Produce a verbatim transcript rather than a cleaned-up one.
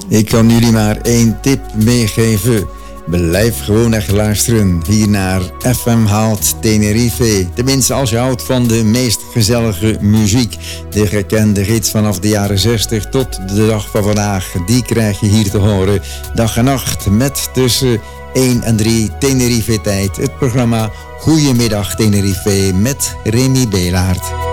Ik kan jullie maar één tip meegeven. Blijf gewoon echt luisteren hier naar F M Haalt Tenerife. Tenminste, als je houdt van de meest gezellige muziek. De gekende hits vanaf de jaren zestig tot de dag van vandaag. Die krijg je hier te horen. Dag en nacht met tussen één en drie Tenerife tijd. Het programma Goedemiddag Tenerife met Remy Belaert.